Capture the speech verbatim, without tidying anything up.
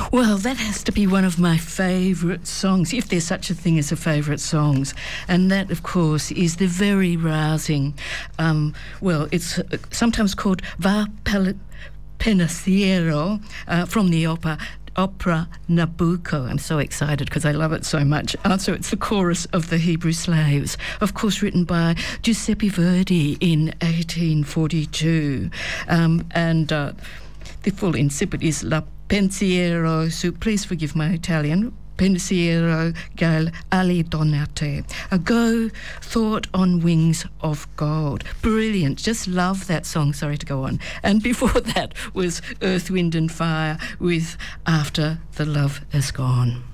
Well, that has to be one of my favourite songs, if there's such a thing as a favourite songs. And that, of course, is the very rousing, um, well, it's sometimes called Va Pensiero, uh, from the opera Opera Nabucco. I'm so excited because I love it so much. Uh, so it's the chorus of the Hebrew Slaves, of course written by Giuseppe Verdi in eighteen forty-two. Um, and uh, the full incipit is La Pensiero su, please forgive my Italian, Pensiero gal ali donate, a go thought on wings of gold. Brilliant, just love that song. Sorry to go on. And before that was Earth, Wind and Fire with After the Love Is Gone.